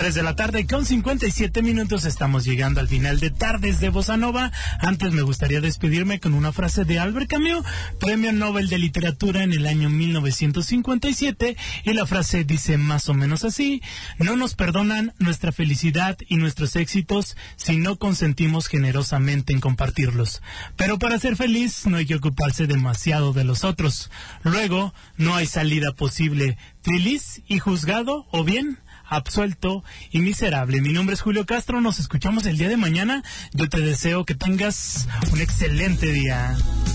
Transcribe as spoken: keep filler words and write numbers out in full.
tres de la tarde con cincuenta y siete minutos. Estamos llegando al final de Tardes de Bossa Nova. Antes me gustaría despedirme con una frase de Albert Camus, Premio Nobel de Literatura en el año mil novecientos cincuenta y siete, y la frase dice más o menos así: no nos perdonan nuestra felicidad y nuestros éxitos si no consentimos generosamente en compartirlos. Pero para ser feliz no hay que ocuparse demasiado de los otros. Luego no hay salida posible. Feliz y juzgado, o bien absuelto y miserable. Mi nombre es Julio Castro, nos escuchamos el día de mañana. Yo te deseo que tengas un excelente día.